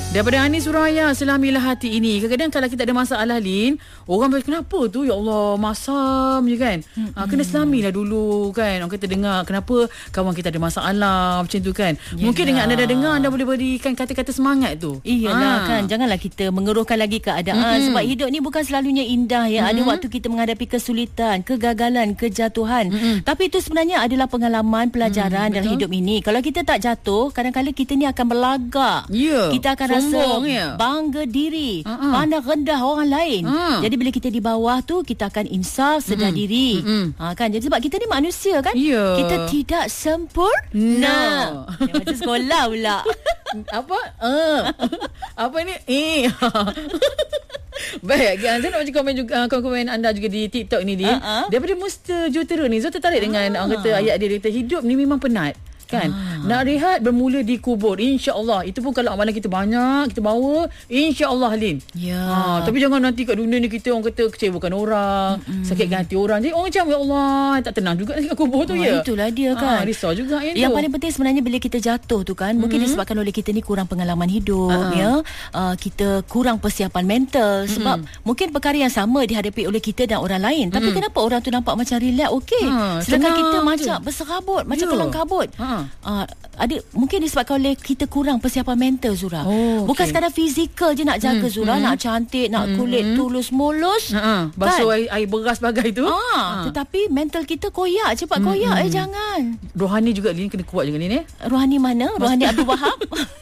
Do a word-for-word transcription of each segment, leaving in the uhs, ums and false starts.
Daripada Anis Suraya, selamilah hati ini. Kadang-kadang kalau kita ada masalah, Lin, orang berkata, kenapa tu? Ya Allah, masam je kan. Hmm. Ha, kena selamilah dulu kan. Orang kata dengar, kenapa kawan kita ada masalah macam tu kan. Yalah. Mungkin dengan anda dah dengar, anda boleh berikan kata-kata semangat tu. Iyalah ha. kan. Janganlah kita mengeruhkan lagi keadaan. Hmm. Sebab hidup ni bukan selalunya indah ya. Hmm. Ada waktu kita menghadapi kesulitan, kegagalan, kejatuhan. Hmm. Tapi itu sebenarnya adalah pengalaman, pelajaran hmm, dalam hidup ini. Kalau kita tak jatuh, kadang-kadang kita ni akan berlagak. Yeah. Kita akan Sombong, rasa ya? bangga diri, uh-uh. pandang rendah orang lain. Uh. Jadi bila kita di bawah tu, kita akan insaf, sedar uh-uh. diri. Uh-uh. Ha, kan? Jadi sebab kita ni manusia kan? Yeah. Kita tidak sempurna. No. Macam sekolah pula. Apa? Uh. Apa ni? Eh. Baik, saya nak baca komen juga, komen anda juga di TikTok ni, Din. Uh-uh. Daripada Mister Jutera ni, saya tertarik dengan uh. orang kata ayat dia, dia kata hidup ni memang penat. Kan? Ah. Nak rehat bermula di kubur, insya-Allah. Itu pun kalau amalan kita banyak, kita bawa, insya-Allah, Lin. Ya. Ha, tapi jangan nanti kat dunia ni kita orang kata kecewakan orang, mm-hmm. sakitkan hati orang. Jadi orang macam ya Allah, tak tenang juga kat kubur tu. Ha, ya. Itulah dia kan. Ha, risau juga yang, yang tu. paling penting sebenarnya bila kita jatuh tu kan, mm-hmm. mungkin disebabkan oleh kita ni kurang pengalaman hidup, uh-huh. ya. Uh, kita kurang persiapan mental sebab mm-hmm. mungkin perkara yang sama dihadapi oleh kita dan orang lain. Tapi mm-hmm. kenapa orang tu nampak macam relax, okey. Ha, sedangkan kita je. macam berserabut, macam yeah. kelang kabut. Ha. Uh, ada mungkin disebabkan oleh kita kurang persiapan mental, Zura. Oh, bukan okay. sekadar fizikal je nak jaga, hmm, Zura, hmm. nak cantik, nak kulit hmm. tulus mulus, ha, basuh kan? air, air beras bagai tu. Ha, ha. Tetapi mental kita koyak, cepat hmm. koyak. Eh jangan. Rohani juga, Lin, kena kuat juga, Lin, eh. Rohani mana? Rohani Abdul Wahab.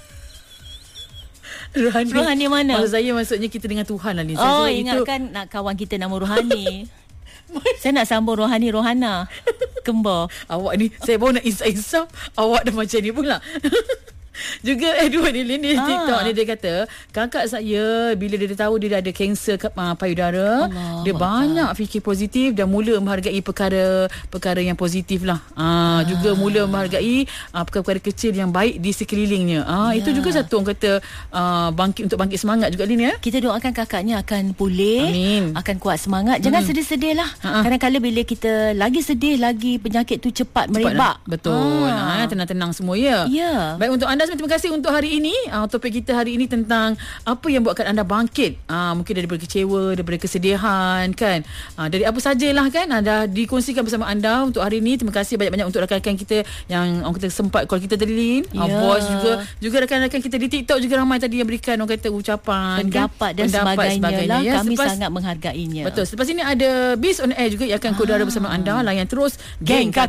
Rohani, Rohani mana? Maksud saya maksudnya kita dengan Tuhan lah, Lin. Oh, ingatkan itu... nak kawan kita nama Rohani. Saya nak sambung Rohani Rohana kembar. Awak ni, saya baru nak insaf-insaf, awak dah macam ni pula. Juga eh dua ni Lin, di ah. TikTok ni dia kata kakak saya bila dia dah tahu dia dah ada kanser uh, payudara, Allah dia Allah banyak Allah. fikir positif dan mula menghargai perkara perkara yang positif lah. Ah, ah. Juga mula menghargai uh, perkara-perkara kecil yang baik di sekelilingnya. Ah, ya. Itu juga satu orang kata uh, bangkit untuk bangkit semangat juga, Lin, ya. Kita doakan kakaknya akan pulih, Amin. akan kuat semangat. Jangan hmm. sedih-sedih lah. Ha-ha. Kadang-kadang bila kita lagi sedih, lagi penyakit tu cepat, cepat merebak. Betul. Ah. Ah, tenang-tenang semua, ya. Ya. Baik, untuk anda terima kasih untuk hari ini. Uh, topik kita hari ini tentang apa yang buatkan anda bangkit. Uh, mungkin daripada kecewa, daripada kesedihan, kan. Uh, dari apa sajalah, kan. Anda dikongsikan bersama anda untuk hari ini. Terima kasih banyak-banyak untuk rakan-rakan kita yang orang kata sempat call kita tadi, Lin. Yeah. Uh, voice juga. Juga rakan-rakan kita di TikTok juga ramai tadi yang berikan orang kata ucapan, pendapat, kan? dan pendapat sebagainya, sebagainya lah. Ya. Kami selepas, sangat menghargainya. Betul. Selepas ini ada Biz on Air juga yang akan ah. kudara bersama anda. Layan terus Geng Kakak.